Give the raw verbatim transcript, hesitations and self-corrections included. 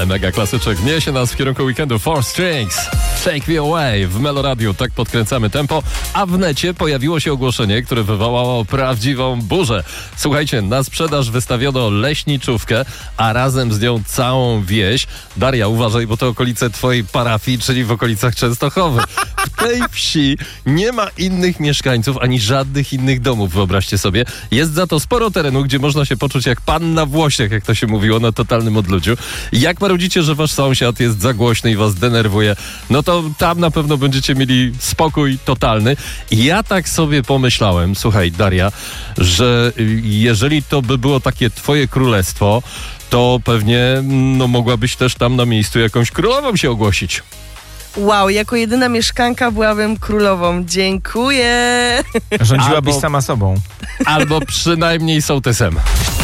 Ale mega klasyczek niesie nas w kierunku weekendu. Four Strings, Take Me Away w Meloradiu. Tak podkręcamy tempo, a w necie pojawiło się ogłoszenie, które wywołało prawdziwą burzę. Słuchajcie, na sprzedaż wystawiono leśniczówkę, a razem z nią całą wieś. Daria, uważaj, bo to okolice twojej parafii, czyli w okolicach Częstochowy. W tej wsi nie ma innych mieszkańców, ani żadnych innych domów, wyobraźcie sobie. Jest za to sporo terenu, gdzie można się poczuć jak pan na Włościach, jak to się mówiło, na totalnym odludziu. Jak marudzicie, że wasz sąsiad jest za głośny i was denerwuje, no to tam na pewno będziecie mieli spokój totalny. I ja tak sobie pomyślałem, słuchaj Daria, że jeżeli to by było takie twoje królestwo, to pewnie no, mogłabyś też tam na miejscu jakąś królową się ogłosić. Wow, jako jedyna mieszkanka byłabym królową. Dziękuję. Rządziłabyś Albo- sama sobą. Albo przynajmniej sołtysem.